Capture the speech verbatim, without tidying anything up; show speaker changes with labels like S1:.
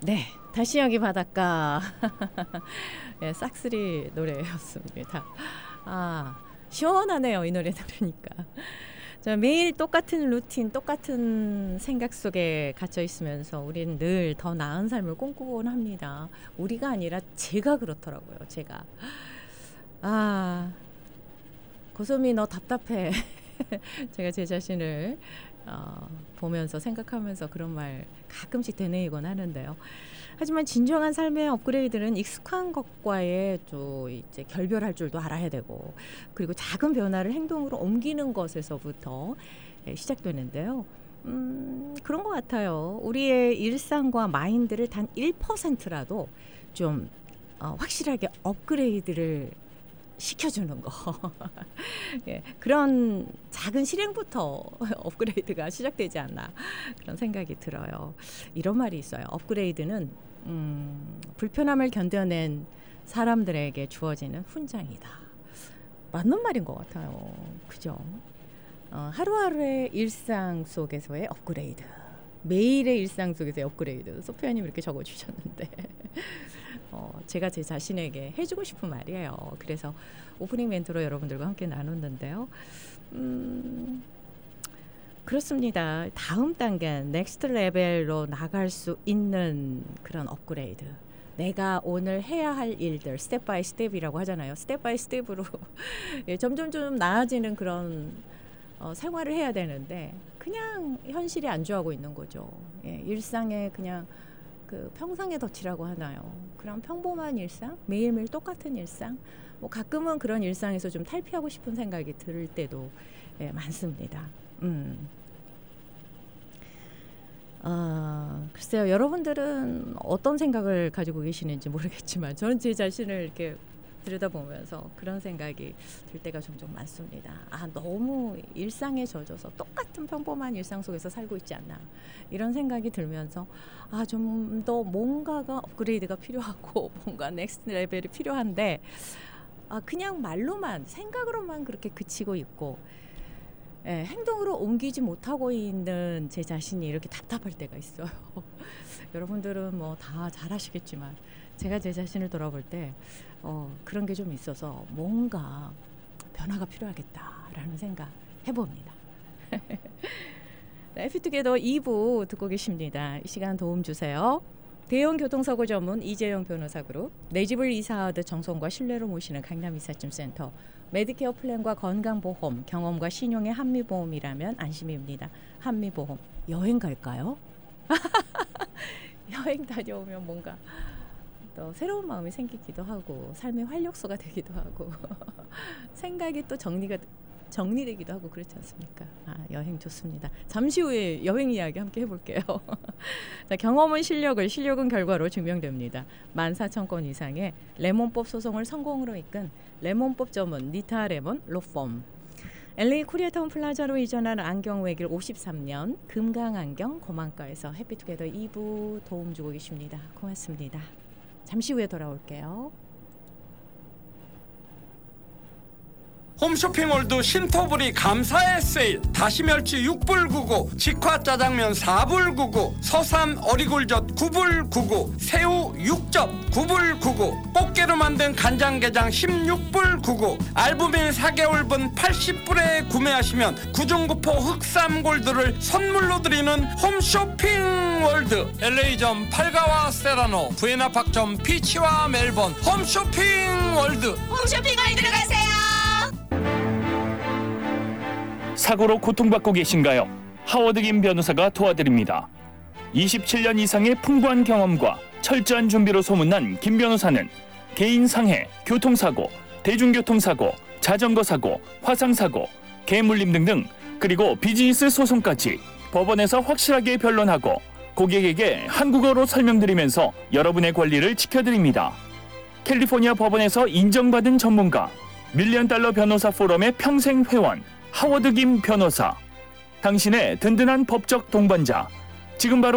S1: 네, 다시 여기 바닷가. 네, 싹쓸이 노래였습니다. 아, 시원하네요, 이 노래 들으니까. 자, 매일 똑같은 루틴, 똑같은 생각 속에 갇혀 있으면서 우리는 늘 더 나은 삶을 꿈꾸곤 합니다. 우리가 아니라 제가 그렇더라고요, 제가. 아, 고소미 너 답답해. 제가 제 자신을 어, 보면서 생각하면서 그런 말 가끔씩 되뇌이곤 하는데요. 하지만 진정한 삶의 업그레이드는 익숙한 것과의 또 이제 결별할 줄도 알아야 되고, 그리고 작은 변화를 행동으로 옮기는 것에서부터 시작되는데요. 음, 그런 것 같아요. 우리의 일상과 마인드를 단 일 퍼센트라도 좀 어, 확실하게 업그레이드를 시켜주는 거. 예, 그런 작은 실행부터 업그레이드가 시작되지 않나 그런 생각이 들어요. 이런 말이 있어요. 업그레이드는 음, 불편함을 견뎌낸 사람들에게 주어지는 훈장이다. 맞는 말인 것 같아요. 그죠? 어, 하루하루의 일상 속에서의 업그레이드, 매일의 일상 속에서의 업그레이드. 소피아님 이렇게 적어주셨는데 어, 제가 제 자신에게 해주고 싶은 말이에요. 그래서 오프닝 멘트로 여러분들과 함께 나눴는데요. 음, 그렇습니다. 다음 단계, 넥스트 레벨로 나갈 수 있는 그런 업그레이드. 내가 오늘 해야 할 일들, 스텝 바이 스텝이라고 하잖아요. 스텝 바이 스텝으로 예, 점점 좀 나아지는 그런 어, 생활을 해야 되는데 그냥 현실에 안주하고 있는 거죠. 예, 일상에 그냥 그 평상의 덫이라고 하나요? 그런 평범한 일상, 매일매일 똑같은 일상. 뭐 가끔은 그런 일상에서 좀 탈피하고 싶은 생각이 들 때도 예, 많습니다. 음. 아, 글쎄요, 여러분들은 어떤 생각을 가지고 계시는지 모르겠지만 저는 제 자신을 이렇게 들여다보면서 그런 생각이 들 때가 종종 많습니다. 아, 너무 일상에 젖어서 똑같은 평범한 일상 속에서 살고 있지 않나 이런 생각이 들면서 아, 좀 더 뭔가가 업그레이드가 필요하고 뭔가 넥스트 레벨이 필요한데 아, 그냥 말로만 생각으로만 그렇게 그치고 있고 예, 행동으로 옮기지 못하고 있는 제 자신이 이렇게 답답할 때가 있어요. 여러분들은 뭐 다 잘하시겠지만 제가 제 자신을 돌아볼 때 어, 그런 게 좀 있어서 뭔가 변화가 필요하겠다라는 생각 해봅니다. 해피투게더 이 부 듣고 계십니다. 이 시간 도움 주세요. 대형 교통사고 전문 이재용 변호사 그룹, 내 집을 이사하듯 정성과 신뢰로 모시는 강남 이삿짐센터, 메디케어 플랜과 건강보험, 경험과 신용의 한미보험이라면 안심입니다. 한미보험. 여행 갈까요? 여행 다녀오면 뭔가 또 새로운 마음이 생기기도 하고 삶의 활력소가 되기도 하고 생각이 또 정리가 정리되기도 하고 그렇지 않습니까? 아, 여행 좋습니다. 잠시 후에 여행 이야기 함께 해볼게요. 자, 경험은 실력을, 실력은 결과로 증명됩니다. 만 사천 건 이상의 레몬법 소송을 성공으로 이끈 레몬법 전문 니타 레몬 로펌. 엘에이 코리아타운 플라자로 이전한 안경 외길 오십삼 년 금강안경 고만가에서 해피투게더 이 부 도움 주고 계십니다. 고맙습니다. 잠시 후에 돌아올게요.
S2: 홈쇼핑몰드 신토불이 감사의 세일. 다시멸치 육 불 구십구, 직화짜장면 사 불 구십구, 서산 어리굴젓 구 불 구십구, 새우 육 접 구 불 구십구, 꽃게로 만든 간장게장 십육 불 구십구, 알부민 사 개월분 팔십 불에 구매하시면 구중구포 흑삼골드를 선물로 드리는 홈쇼핑월드. 엘에이점 팔가와 세라노, 부에나팍점 피치와 멜번. 홈쇼핑월드.
S3: 홈쇼핑월드로 가세요.
S4: 사고로 고통받고 계신가요? 하워드 김 변호사가 도와드립니다. 이십칠 년 이상의 풍부한 경험과 철저한 준비로 소문난 김 변호사는 개인 상해, 교통사고, 대중교통사고, 자전거 사고, 화상사고, 개물림 등등, 그리고 비즈니스 소송까지 법원에서 확실하게 변론하고 고객에게 한국어로 설명드리면서 여러분의 권리를 지켜드립니다. 캘리포니아 법원에서 인정받은 전문가, 밀리언 달러 변호사 포럼의 평생 회원, 하워드 김 변호사. 당신의 든든한 법적 동반자. 지금 바로